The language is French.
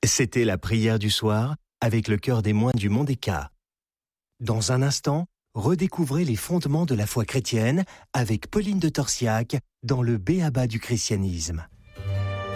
C'était la prière du soir avec le cœur des moines du Mont des Cats. Dans un instant, redécouvrez les fondements de la foi chrétienne avec Pauline de Torsiac dans le B.A.B.A. du christianisme.